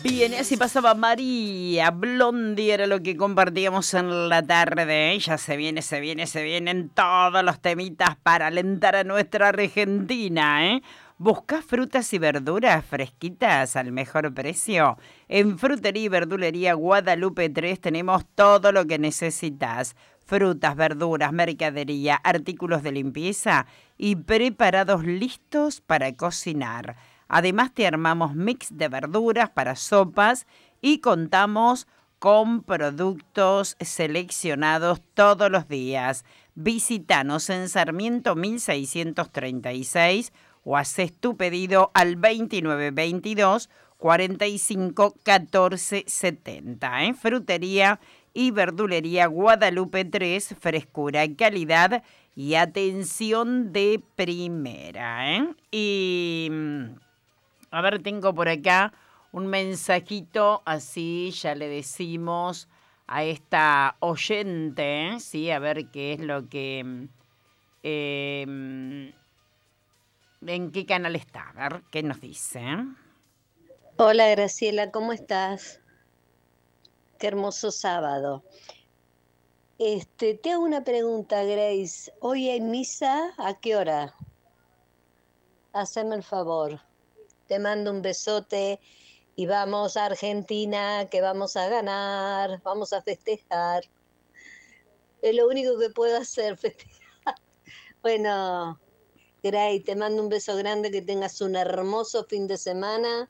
Bien, y así pasaba María Blondie, era lo que compartíamos en la tarde. Ya se vienen todos los temitas para alentar a nuestra Argentina, ¿eh? ¿Buscás frutas y verduras fresquitas al mejor precio? En Frutería y Verdulería Guadalupe 3 tenemos todo lo que necesitas. Frutas, verduras, mercadería, artículos de limpieza y preparados listos para cocinar. Además te armamos mix de verduras para sopas y contamos con productos seleccionados todos los días. Visítanos en Sarmiento 1636 o haces tu pedido al 2922 45 14 70. Frutería y Verdulería Guadalupe 3, frescura, calidad y atención de primera. Y a ver, tengo por acá un mensajito, así ya le decimos a esta oyente, ¿sí? A ver qué es lo que... ¿en qué canal está? A ver, ¿qué nos dice? Hola Graciela, ¿cómo estás? Qué hermoso sábado. Te hago una pregunta, Grace. ¿Hoy hay misa? ¿A qué hora? Haceme el favor. Te mando un besote y vamos a Argentina, que vamos a ganar, vamos a festejar. Es lo único que puedo hacer, festejar. Bueno, Grace, te mando un beso grande, que tengas un hermoso fin de semana.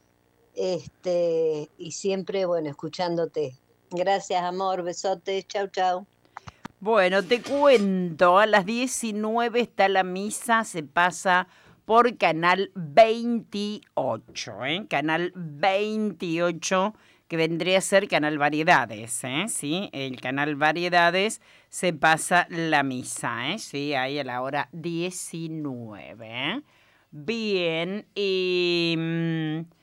Y siempre, bueno, escuchándote. Gracias, amor, besotes, chau, chau. Bueno, te cuento, a las 19 está la misa, se pasa por Canal 28, ¿eh? Canal 28, que vendría a ser Canal Variedades, ¿eh? Sí, el Canal Variedades se pasa la misa, ¿eh? Sí, ahí a la hora 19, ¿eh? Bien, y